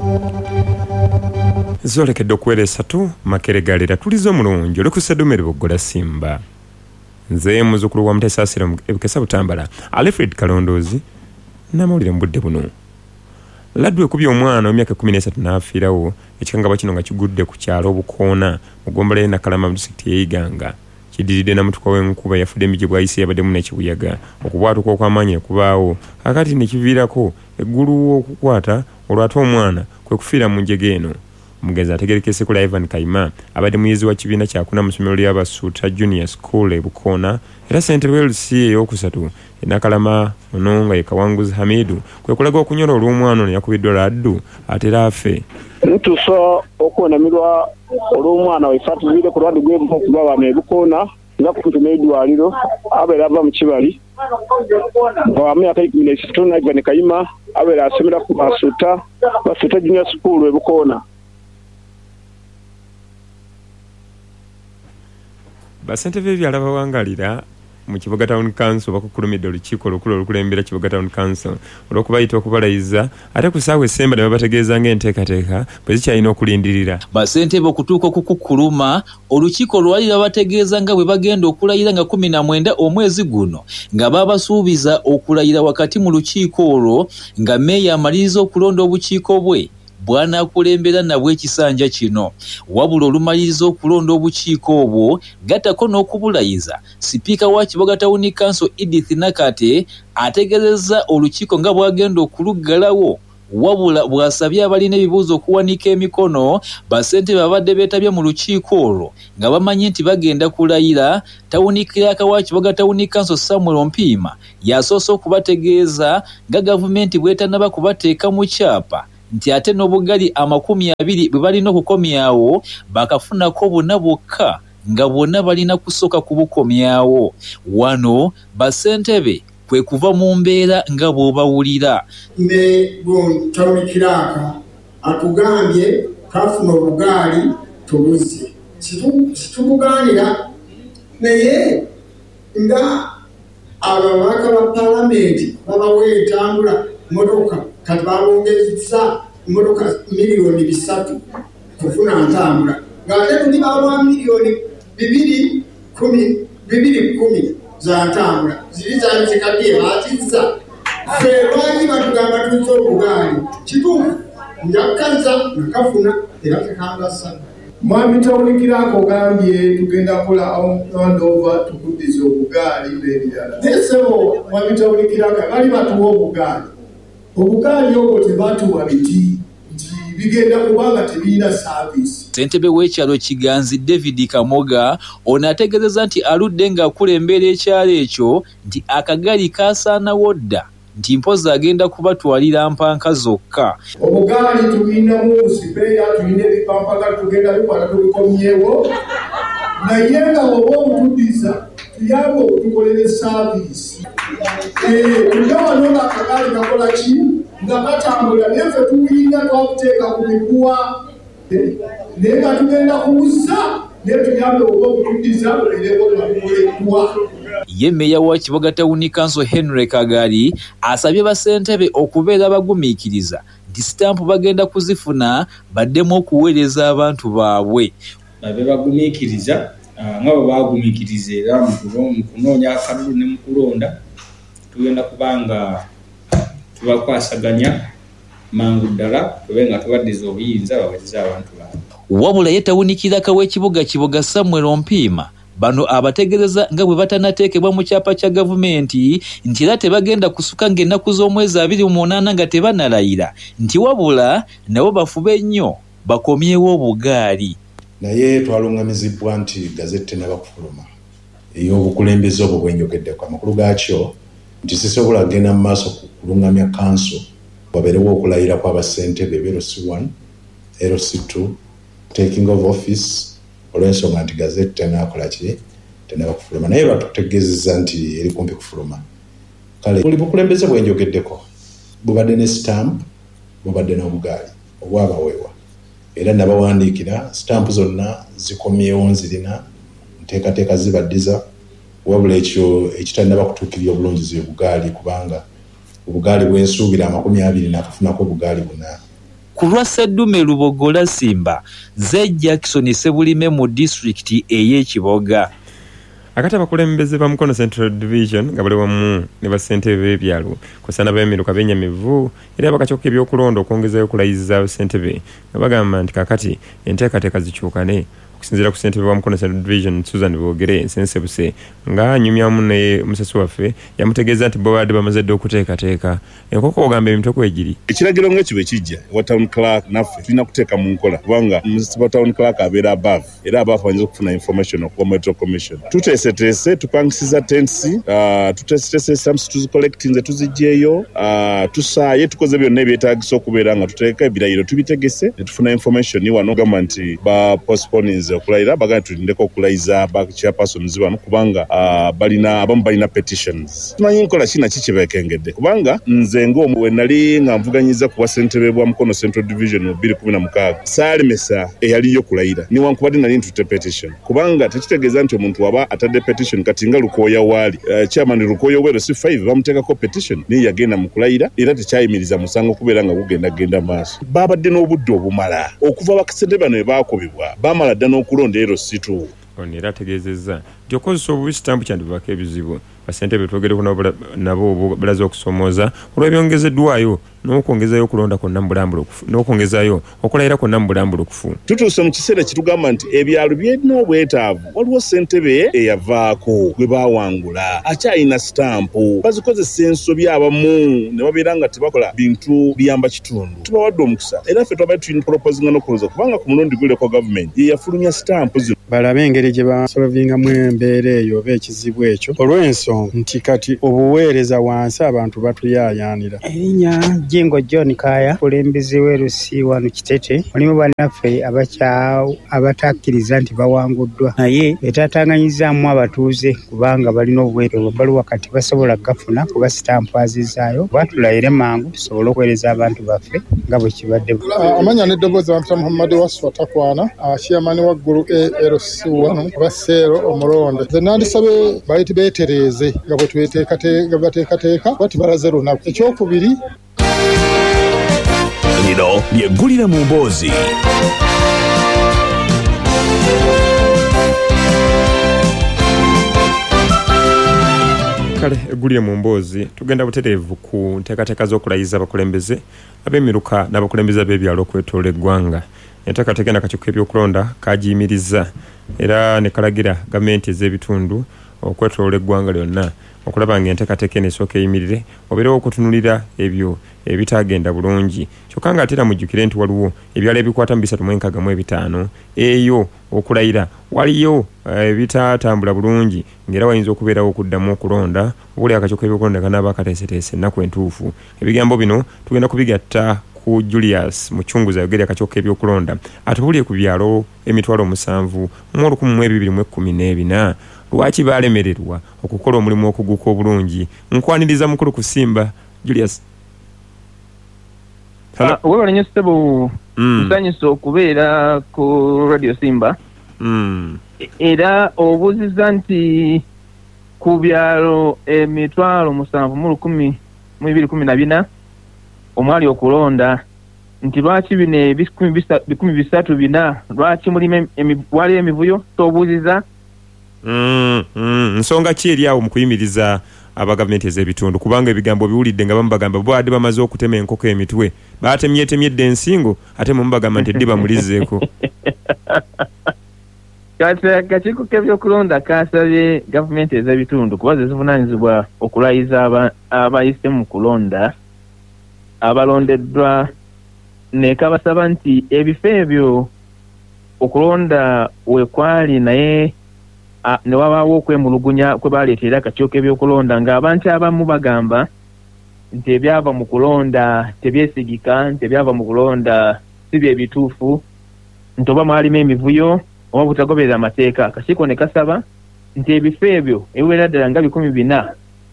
Zolekedde okuwera esatu Makeregalera tulizo omulungi oli ku Ssedumeri Buggola Simba. Nze muzzukulu wa Mutesaasira Ebukesa Butambala Alfred Kalondoozi n'amawulire mu budde buno. Laddu ekubye omwana w'emyaka 13 n'afiirawo ekikangabwa kino nga kigudde ku kyalo Obukoona mu ggombolola y'e Nakalama mu disitulikiti y'Iganga. Kidiridde Namutuka w'enkuba yafudde emiji bw'ayise yabaddemu n'ekibuyaga okubwatuka okw'amaanyi okubaawo kakati ne kiviirako eggulu okukwata olwate omwana kwe kufiira mu njege eno. Omugenzi ategerekese kula Ivan Kaima abadde muyizi wa kibiina kyakuna mu ssomero ly'Abasuuta Junior School e Bukoona era ssentebe LC ey'okusatu e Nakalama ono nga ye Kawanguzi Hamidu kwe kulaga okunyola olw'omwana ono yakubiddwa laddu ate era afe. Ntuusa okwonamirwa olw'omwana waffe atuviire ku lwaddu gw'ebumu okuba wano e Bukoona nga kumpi n'eddwaliro abeera ava mu Kibali nga wa myaka 13 Ivan Kaima abeera asomera ku Basuuta Junior School e Bukoona. Basentebe ebyala bawangalira mu Kibuga Town Council bakukulumidde olukiiko olukulu olukulembera Kibuga Town Council olw'okubayita okubalayiza ate ku ssaawa esemba ne babategeeza ng'enteekateeka bwe zikyalina okulindirira. Basentebe okutuuka okukukuluma olukiiko lwali babategeeza nga bwe bagenda okulayira nga 19 omwezi guno nga babasuubiza okulayira wakati mu lukiiko olwo nga meeya amaliriza okulonda obukiiko bwe bw'anaakulembera nabwo ekisanja kino. Wabula olumaliriza okulonda obukiiko obwo gattako n'okubulayiza sipiika wa Kibuga Town Council Edith Nakate ategeezezza olukiiko nga bwagenda okuluggalawo wabula bw'asabye abalina ebibuuzo okuwanika emikono basentebe abadde beetabye mu lukiiko olwo nga bamanyi nti bagenda kulayira. Tawuni Clerk wa Kibuga Town Council Samuel Ompiima yasoose okubategeeza nga gavumenti bw'etannaba kubateeka mu kyapa nti ate n'obugali 20 bwe balina okukomyawo bakafunako bonna bokka nga bonna balina kusooka kubukomyawo. Wano basentebe kwe kuva mu mbeera nga bw'obawulira. Ne Tawuni Clerk atugambye kafuna obugaali tubuzze situbugaanira naye nga ababaka ba palamenti babawa entambula motoka kati balongezza motoka 3 miliyoni kufuna ntambula ng'ate tuli bawa miliyoni 210 za ntambula ziri zali zikaddiye baatizza ffe lwaki batugamba tuzza obugaali kituufu njakkaza nakafuna era tekangasa. Mwami Tawuni Clerk ogambye tugenda kola handover tukuddiza obugaali n'ebirala. Nesebo Mwami Tawuni Clerk bali batuwa obugaali obwo tebatuwa biti nti bigenda kubanga tebirina saavisi. Ssentebe w'ekyalo Kiganzi David Kamoga ono ategeezezza nti aludde ng'akulembera ekyalo ekyo nti akagali kaasaanawo dda nti mpozi agenda kubatwalira mpanka zokka. Obugaali tulinamu sipeeya tulina ebipampaga tugenda bikwala tubikomyewo naye nga oba obutuddiza tuyambe okutukolera saavisi. Tulina wano ng'akagaali kakola ki nga katambula naye ffe tulina twakuteeka ku miguwa naye nga tugenda kuwuza naye tuyambe oba obutuddiza bulerewo nga bukoleddwa. Ye meeya wa Kibuga Town Council Henry Kagali asabye basentebe okubeera bagumiikiriza nti sitampu bagenda kuzifuna baddemu okuweereza abantu baabwe. Babe bagumiikiriza nga bwe bagumiikiriza era mu kunoonya akalulu ne mu kulonda tugenda kubanga tubakwasaganya mangu ddala tube nga tubaddiza obuyinza baweereza abantu baabwe. Wabula ye Tawuni Clerk w'ekibuga Samuel Ompiima bano abategereza nga bwe batanateekebwa mu kyapa kya gavumenti nti era tebagenda kusuka ng'ennaku z'omwezi 28 nga tebanalayira nti wabula nabo bafube nnyo bakomyewo obugaali. Naye twalungamizibwa nti gazette tenaba kufuluma ey'obukulembeze obwo bwenjogeddeko amakulu gaakyo nti sisobola kugenda mu maaso ku kulungamya kanso wabeerewo okulayira kw'abasentebe LC1 LC2 taking of office olw'ensonga nti gazette tenakola ki tenaba kufuluma naye batutegeezezza nti eri kumpi kufuluma. Kale buli bukulembeze bwenjogeddeko bubadde ne stamp bubadde n'obugaali obwabaweebwa era nabawandiikira stamp zonna zikomyewo nzirina nteekateeka zibaddiza wabula ekyo ekitalina kutuukirira obulungi ze bugaali kubanga obugaali bwensuubira 20 nakafunako obugaali 4 ku lwa Sseddume Lubogola Simba ze Jackson Sebulime mu district ey'Ekiboga. Akati abakulembeze ba Mukono Central Division nga bali wamu ne basentebe b'ebyalo kusana b'emiruka b'enyamivu era bakakyuka ebyokulonda okwongezayo okulayiza ssentebe nga bagamba nti kakati enteekateeka zikyukane okusinziira ku ssentebe wa Mukono Central Division Susan Bogere Nsensebuse nga anyumyamu ne musasi waffe yamutegeeza nti bo baadde bamaze dda okuteekateeka enkoko ogamba emitwe kwegiri ekiragiro ng'ekyo bwe kijja wa town clerk naffe tulina kuteeka mu nkola kubanga wa town clerk abeera above era above ayinza okufuna information okuva metro commission tuteeseteese tupangisiza tensi tuteeseteese samsi tuzicollectinze tuzigyeyo tusaaye tukoze byonna ebyetaagisa okubeera nga tuteeka ebirayiro tubitegese ne tufuna information wano gamba nti ba postponinze okulayira bagana tulindeko okulayiza ba chairpersons bano kubanga abamu balina petitions tumanyi nkola kina kikibeekengedde kubanga nze ng'omu we nali nga nvuganyiza ku bwasentebe bwa Mukono Central Division mu 2016 saalemesa eyaliyo kulayira niwankubadde nali ntute petition kubanga tekitegeeza nti omuntu waba atadde petition kati nga Lukooya waali chairman Lukooya Wero si 5 bamuteekako petition naye yagenda mu kulayira era tekyayimiriza musango kubeera nga gugenda maaso baabadde n'obudde obumala okuva bakasente bano baakobebwa baamala dda n'okulonda ero situ ono era ategeezezza nti okozesa obubi sitampu kyandibako ebizibu basentebe twogereko nabo balaze okusomooza olw'ebyongezeddwayo n'okwongezayo okulonda kwonna mu bulambulukufu n'okwongezayo okulayira kwonna mu bulambulukufu tutuuse mu kiseera kitugamba nti ebyalo byerina obwetaavu waliwo ssentebe eyavaako gwe baawangula akyalina sitampu bazikozesa ensobi abamu ne babeera nga tebakola bintu biyamba kitundu tubawadde omukisa era ffe twabadde tulina proposinga n'okuloza kubanga ku mulundi guleko gavumenti ye yafulumya sitampu zino balabe engeri gye basolovingamu embeera eyo oba ekizibu ekyo olw'ensonga nti kati obuweereza wansi abantu batuyaayaanira. Erinnya Jingo John Kaya kulembeze w'Erusi wano Kitete mulimu bannaffe abatakkiriza nti bawanguddwa naye etatanganyizaamu abatuuze kubanga balina obuweereza bali wakati basobola gafuna kuba sitampu azizaayo batulayire mangu tusobole okuweereza abantu baffe nga bwe kibadde. Amanya n'eddoboozi Mpita Muhammad Waswa Takwana chairman wa ggulu Erusi wano Baseero Omulonde nze nandisabye bayite beetereeze nga bwe bateekateeka bati balaze lunaku ekyokubiri. Lino lyeggulire mu mboozi. Kale eggulire mu mboozi tugenda butereevu ku nteekateeka z'okulayiza abakulembeze ab'emiruka n'abakulembeze ab'ebyalo okwetoola eggwanga. Enteekateeka n'akakiiko k'ebyokulonda kagiyimiriza era ne kalagira gavumenti ez'ebitundu okwetoola eggwanga lyonna okulaba ng'enteekateeka eno esooka eyimirire obeerewo okutunulira ebyo ebitagenda bulungi kyokka nga ate era mujjukire nti waliwo ebyalo ebikwata mu 365 eyo okulayira waliyo ebitatambula bulungi ng'era wayinza okubeerawo okuddamu okulonda obuli akakiiko k'ebyokulonda kanaaba akateeseteese ennaku entuufu. Ebigambo bino tugenda kubigatta ku Julius Muchunguza yogeri akakiiko k'ebyokulonda atubulye ku byalo emitwalo 7 mu 2014 lwaki baalemererwa okukola omulimu okuguka obulungi. Nkwaniriza mukulu ku Simba Julius. Wewe lenye sebo nsanyisa okubeera ku Radio Simba era obuuziza nti ku byalo emitwalo 7 mu 2014 omwali okulonda nti lwaki bino 304 lwaki mulimu wali emivuyo tobuuziza nsonga ki eri awo mu kuyimiriza abagavumenti ez'ebitundu kubanga ebigambo biwulidde nga bamubagamba bwadde bamaze okutema enkoko emitwe batemyetemyedde ensingo ate mumubagamba nti eddi bamulizeeko. kati akakiiko k'ebyokulonda kasabye gavumenti ez'ebitundu kuba ze zivunaanyizibwa okulayiza abayise mu kulonda abalondeddwa ne kabasaba nti ebifo ebyo okulonda wekwali naye ne wabaawo okwemulugunya kwe baleetera akakiiko k'ebyokulonda ng'abantu abamu bagamba nti ebyava mu kulonda tebyesigika nti ebyava mu kulonda si bye bituufu nti oba mwalimu emivuyo oba butagoberera amateeka. Akakiiko ne kasaba nti ebifo ebyo ebiwera ddala nga 400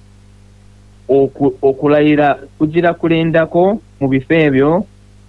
okulayira kugira kulendako mu bifo ebyo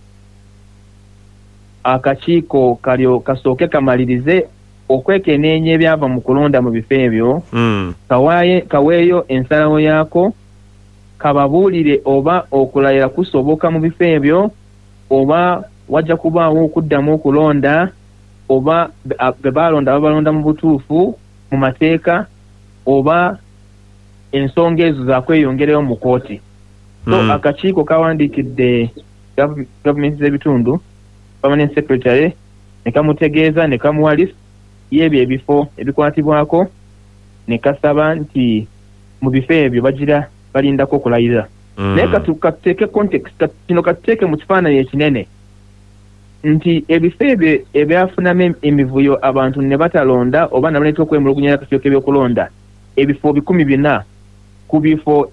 akakiiko kalyo kasooke kamalirize okwekeneenya ebyava mu kulonda mu bifo ebyo kaweeyo ensalawo yaako kababuulire oba okulayira kusoboka mu bifo ebyo oba wajja kubaawo okuddamu okulonda oba be balonda babalonda mu butuufu mu mateeka oba ensonga ezo zakweyongerayo mu kooti. So akakiiko kawandiikidde gavumenti z'ebitundu permanent secretary ne kamutegeeza ne kamuwa list y'ebyo ebifo ebikwatibwako ne kasaba nti mu bifo ebyo bagira balindako okulayira. Naye katuteeke context kino katuteeke mu kifaananyi ekinene nti ebifo ebyo ebyafunamu emivuyo abantu ne batalonda oba nabaleeta okwemulugunya n'akakiiko k'ebyokulonda ebifo 400 ku bifo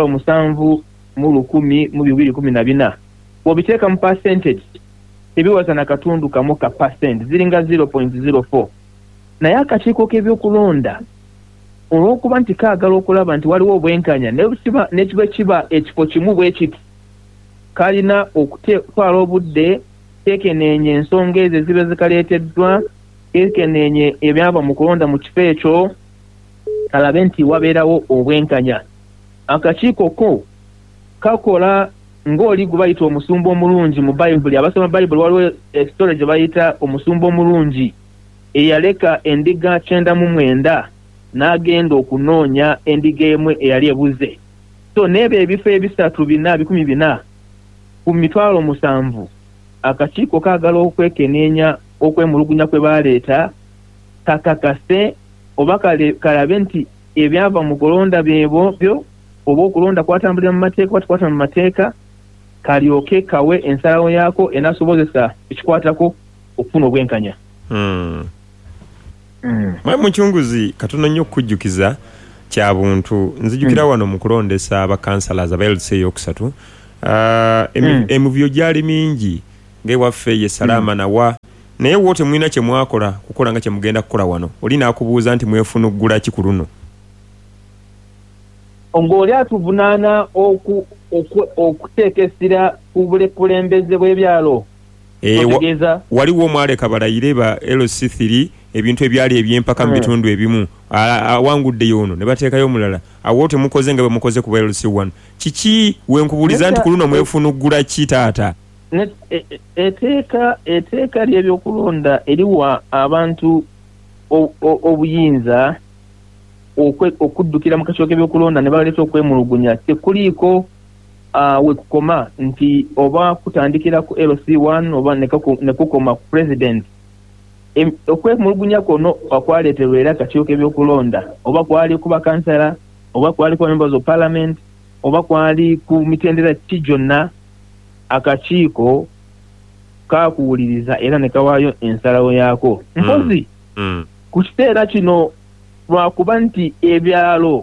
7,11214 bw'obiteeka mu percentage tebiwaza na katundu kamu ka percent ziringa 0.04. naye akakiiko k'ebyokulonda olw'okuba nti kaagala okulaba nti waliwo obwenkanya n'ekiba kiba ekifo kimu bwe kiti kalina okutwala obudde kekeneenye ensonga ezo eziba zikaleeteddwa kekeneenye ebyava mu kulonda mu kifo ekyo alabe nti wabeerawo obwenkanya. Akakiiko ko kakola ng'oli gwe bayita omusumba omulungi mu bayibuli. Abasoma bayibuli waliwo ekitole gye bayita omusumba omulungi eyaleka endiga 99 n'agenda okunoonya endiga emu eyali ebuze. So n'ebyo ebifo 3,400 ku 7,000 akakiiko kaagala okwekeneenya okwemulugunya kwe baleeta kakakase oba kalabe nti ebyava mu kulonda byo oba okulonda kwatambulira mu mateeka oba tukwata mu mateeka kalyoke kawe ensalawo yaako enasobozesa ekikwatako okufuna obwenkanya. Mwami Mukyunguzi katono nnyo okujjukiza kya buntu nzijukira wano mu kulondesa abakansalaza aba LC yokusatu emivuyo gyali mingi ng'ewaffe ye Salama nawa naye wote mwina kye mwakola kukola nga kye mugenda kukola wano oli n'akubuuza nti mwefunuggula ki ku luno ng'oli atuvunaana okuteeka essira ku bukulembeze bw'ebyalo. Waliwo omwaleka balayire ba LC3 ebintu ebyali ebyempaka mu bitundu ebimu awanguddeyo ono ne bateekayo omulala awo temukoze nga bwe mukoze ku LC1 kiki wenkubuuliza nti ku luno mwefunuggula ki taata? Etteeka ly'ebyokulonda eriwa abantu obuyinza okuddukira mu kakiiko k'ebyokulonda ne baleeta okwemulugunya. Tekuliiko we kukoma nti oba kutandikira ku LC1 oba ne kukoma ku president. Okwemulugunya kono okwaleeterwa era akakiiko k'ebyokulonda oba kwali ku bakansala oba kwali ku members of parliament oba kwali ku mitendera ki gyonna akakiiko kakuwuliriza era ne kawaayo ensalawo yaako. Mpozi ku kiseera kino lwakuba nti ebyalo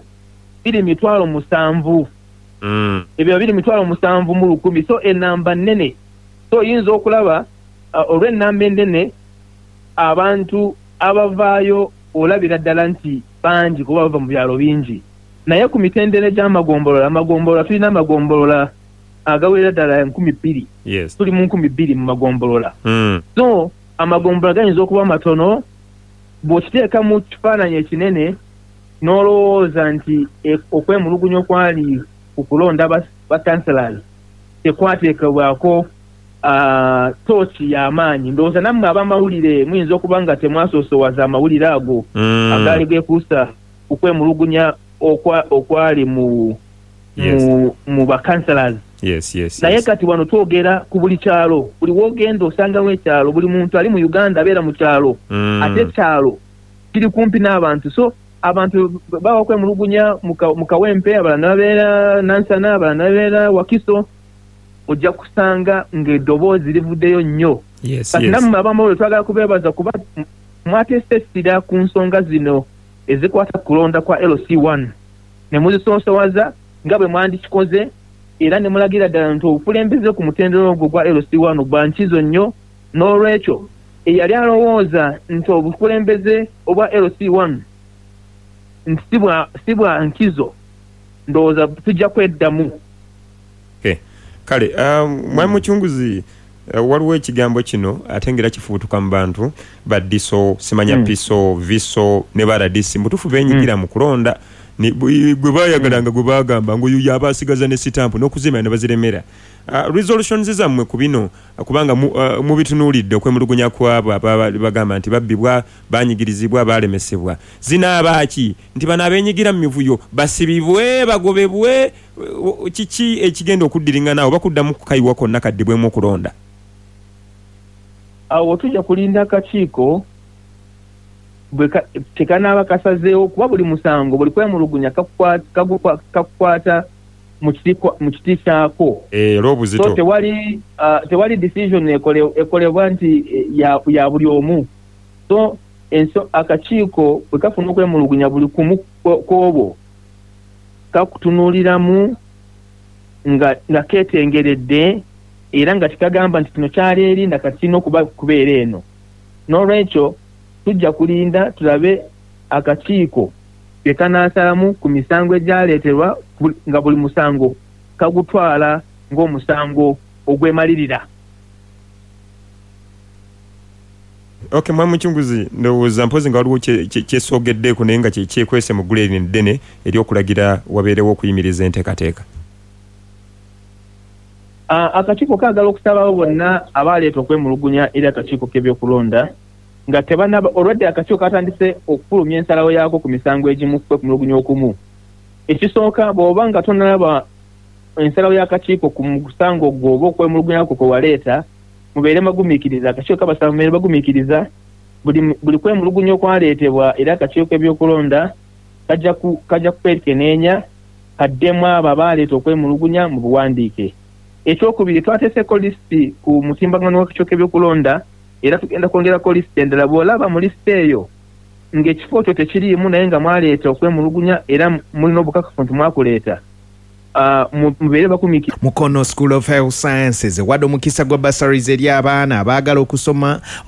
2,700 ebyo 2,700 so enamba nnene. So oyinza okulaba olw'ennamba ennene abantu abavaayo olabira ddala nti bangi kuba bava mu byalo bingi. Naye ku mitendera gy'amagombolola tulina amagombolola agawera ddala 2,000. Yes. Tuli mu 2,000 mu magombolola. So amagombolola gayinza okuba matono bw'okiteeka mu kifaananyi ekinene n'olowooza nti okwemulugunya okwali ku kulonda bakansalali tekwateekebwako tooki y'amaanyi. Ndowooza nammwe ab'amawulire muyinza okuba nga temwasoosowaza amawulire ago agaali geekuusa okwemulugunya okwali mu bakansalazi. Naye kati wano twogera ku buli kyalo, buli wogenda osangawo ekyalo, buli muntu ali mu Uganda abeera mu kyalo ate ekyalo kiri kumpi n'abantu. So abantu bawa okwemulugunya mu Kawempe, abalala nababeera Nansana, abalala nababeera Wakiso, ojja kusanga ng'eddoboozi livuddeyo nnyo. Kati nammwe ab'amawulire twagala kubeebaza kuba mwateesesira ku nsonga zino ezikwata kulonda kwa LC1 ne muzisoosowaza nga bwe mwandikikoze era ne mulagira ddala nti obukulembeze ku mutendera ogwo gwa LC1 gwa nkizo nnyo. N'olwekyo eyali alowooza nti obukulembeze obwa LC1 nti si bwa nkizo ndowooza tujja kweddamu. Kale Mwami Mukyunguzi waliwo ekigambo kino ate ngera kifubutuka mu bantu baddiso simanya piso viso ne baradisi mutufu benyigira mu kulonda gwe bayagalanga gwe bagamba ngu yuya abasigaza ne sitampu n'okuzima ne baziremera. Resolutions zammwe ku bino kubanga mu bitunulidde okwemulugunya kwabo bagamba nti babbibwa banyigirizibwa balemesebwa zinaabaki nti bano abenyigira mu mivuyo basibibwe bagobebwe kiki ekigenda okuddiringa naawe bakuddamu kukayiwa konna kaddibwemu okulonda. Awo tujja kulinda akakiiko tekanaaba kasazeewo kuba buli musango buli kwemulugunya kakukwata mu kiti kyako. So tewali decision ekolebwa nti ya buli omu. So akakiiko bwe kafuna okwemulugunya buli kumu kwobo kakutunuuliramu nga keetengeredde era nga kikagamba nti kino kyali eri nga kati kirina kubeera eno. N'olwekyo tujja kulinda tulabe akakiiko bye kanaasalamu ku misango egyaleeterwa nga buli musango kagutwala ng'omusango ogwemalirira. Okay, mwa muchunguzi ndowooza mpozi nga waliwo kyesogeddeeko naye nga kyekwese mu ggulu erino eddene ery'okulagira wabeerewo okuyimiriza enteekateeka. Akakiiko kaagala okusabawo bonna abaleeta okwemulugunya eri akakiiko k'ebyokulonda nga tebanaba olwadde akakiiko katandise okufulumya ensalawo yaako ku misango egimu kwemulugunya okumu. Ekisooka bw'oba nga tonalaba ensalawo y'akakiiko ku musango gwo oba okwemulugunya kwo kwe waleeta mubeere magumiikiriza. Akakiiko kabasaba mubeere bagumiikiriza buli kwemulugunya okwaleetebwa era akakiiko k'ebyokulonda kajja kwekeneenya kaddemu abo abaleeta okwemulugunya mu buwandiike. Ekyokubiri twateeseko lisiti ku mutimbagano w'akakiiko k'ebyokulonda era tugenda kwongerako lisiti endala. Bw'olaba mu lisiti eyo ng'ekifo kyo tekiriimu naye nga mwaleeta okwemulugunya era mulina obukakafu nti mwakuleeta mubeere bakumiikiriza. Mukono School of Health Sciences wadde omukisa gwa bursaries eri abaana abaagala okusoma